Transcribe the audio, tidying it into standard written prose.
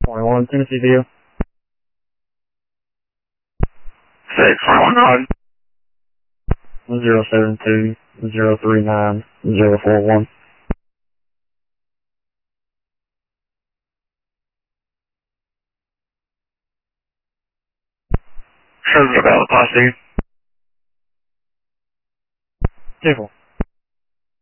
21 Tennessee View. 619. 072 039 041. Shows about the posse. 2-4.